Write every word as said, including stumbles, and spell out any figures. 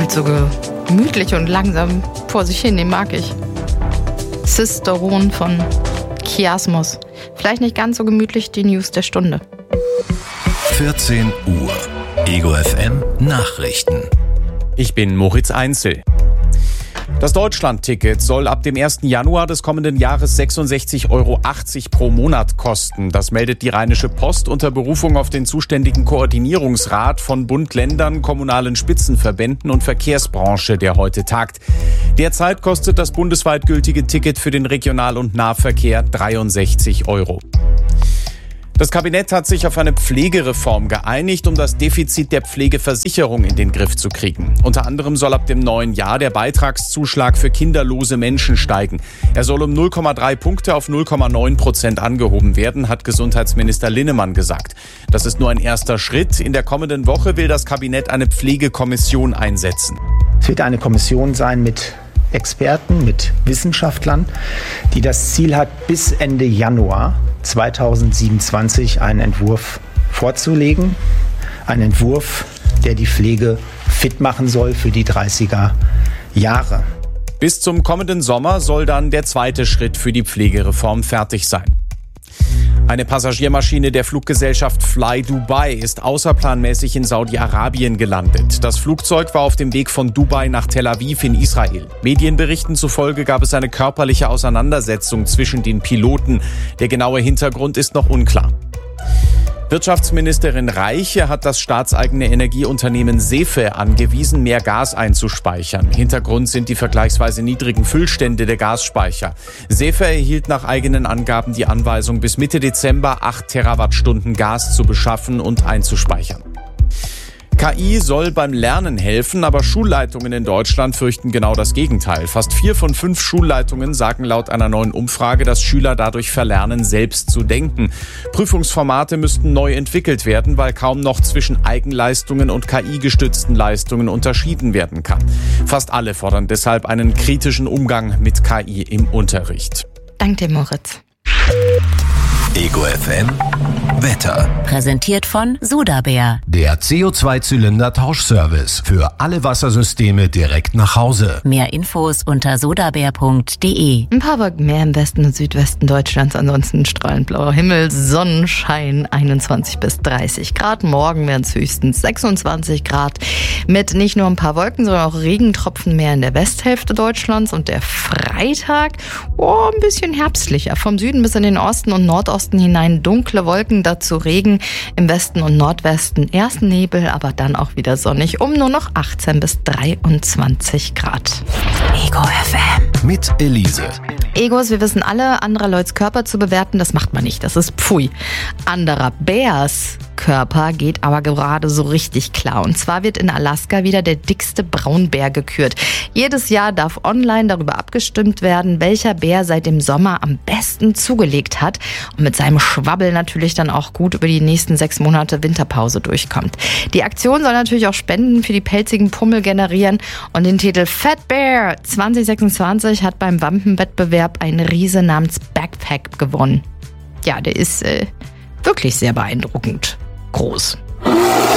halt so gemütlich und langsam vor sich hin, den mag ich. Cisteron von Chiasmus. Vielleicht nicht ganz so gemütlich die News der Stunde. vierzehn Uhr. Ego F M Nachrichten. Ich bin Moritz Einzel. Das Deutschland-Ticket soll ab dem ersten Januar des kommenden Jahres sechsundsechzig Euro achtzig pro Monat kosten. Das meldet die Rheinische Post unter Berufung auf den zuständigen Koordinierungsrat von Bund, Ländern, kommunalen Spitzenverbänden und Verkehrsbranche, der heute tagt. Derzeit kostet das bundesweit gültige Ticket für den Regional- und Nahverkehr dreiundsechzig Euro. Das Kabinett hat sich auf eine Pflegereform geeinigt, um das Defizit der Pflegeversicherung in den Griff zu kriegen. Unter anderem soll ab dem neuen Jahr der Beitragszuschlag für kinderlose Menschen steigen. Er soll um null Komma drei Punkte auf null Komma neun Prozent angehoben werden, hat Gesundheitsminister Linnemann gesagt. Das ist nur ein erster Schritt. In der kommenden Woche will das Kabinett eine Pflegekommission einsetzen. Es wird eine Kommission sein mit Experten, mit Wissenschaftlern, die das Ziel hat, bis Ende Januar zweitausendsiebenundzwanzig einen Entwurf vorzulegen. Ein Entwurf, der die Pflege fit machen soll für die dreißiger Jahre. Bis zum kommenden Sommer soll dann der zweite Schritt für die Pflegereform fertig sein. Eine Passagiermaschine der Fluggesellschaft Fly Dubai ist außerplanmäßig in Saudi-Arabien gelandet. Das Flugzeug war auf dem Weg von Dubai nach Tel Aviv in Israel. Medienberichten zufolge gab es eine körperliche Auseinandersetzung zwischen den Piloten. Der genaue Hintergrund ist noch unklar. Wirtschaftsministerin Reiche hat das staatseigene Energieunternehmen Sefe angewiesen, mehr Gas einzuspeichern. Hintergrund sind die vergleichsweise niedrigen Füllstände der Gasspeicher. Sefe erhielt nach eigenen Angaben die Anweisung, bis Mitte Dezember acht Terawattstunden Gas zu beschaffen und einzuspeichern. K I soll beim Lernen helfen, aber Schulleitungen in Deutschland fürchten genau das Gegenteil. Fast vier von fünf Schulleitungen sagen laut einer neuen Umfrage, dass Schüler dadurch verlernen, selbst zu denken. Prüfungsformate müssten neu entwickelt werden, weil kaum noch zwischen Eigenleistungen und K I-gestützten Leistungen unterschieden werden kann. Fast alle fordern deshalb einen kritischen Umgang mit K I im Unterricht. Danke dir, Moritz. Ego F M Wetter. Präsentiert von Sodabär. Der C O zwei Zylinder Tauschservice für alle Wassersysteme direkt nach Hause. Mehr Infos unter sodabär punkt de. Ein paar Wolken mehr im Westen und Südwesten Deutschlands, ansonsten strahlend blauer Himmel, Sonnenschein, einundzwanzig bis dreißig Grad. Morgen werden es höchstens sechsundzwanzig Grad mit nicht nur ein paar Wolken, sondern auch Regentropfen mehr in der Westhälfte Deutschlands. Und der Freitag, oh, ein bisschen herbstlicher. Vom Süden bis in den Osten und Nordosten hinein dunkle Wolken, dazu Regen, im Westen und Nordwesten erst Nebel, aber dann auch wieder sonnig um nur noch achtzehn bis dreiundzwanzig Grad. Ego F M. Mit Elise. Egos, wir wissen alle, anderer Leuts Körper zu bewerten, das macht man nicht, das ist Pfui. Anderer Bärs Körper geht aber gerade so richtig klar. Und zwar wird in Alaska wieder der dickste Braunbär gekürt. Jedes Jahr darf online darüber abgestimmt werden, welcher Bär seit dem Sommer am besten zugelegt hat und mit seinem Schwabbel natürlich dann auch gut über die nächsten sechs Monate Winterpause durchkommt. Die Aktion soll natürlich auch Spenden für die pelzigen Pummel generieren und den Titel Fat Bear zwanzig sechsundzwanzig hat beim Wampenwettbewerb ein Riese namens Backpack gewonnen. Ja, der ist äh, wirklich sehr beeindruckend groß.